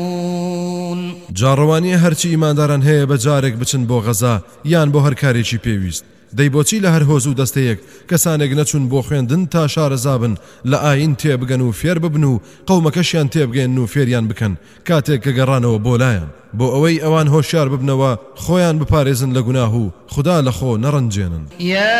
جاڕەوانیە هەرچی ئیمانداران هەیە بە جارێک بچن بۆ غەزا یان بۆ هەر کارێکی پێویست دەی بۆچی لە هەر هۆز و دەستەیەک کەسانێک نەچون بۆ خوێندن تا شارەزابن لە ئاین تێبگەن و فێر ببن و قەومەکەشیان تێبگەن و فێریان بکەن کاتێک کە گەڕانەوە بۆ لایەن بۆ ئەوەی ئەوان هۆشیار ببنەوە خۆیان بپارێزن لە گوناه و خوددا لە خۆ نەڕەنجێنن.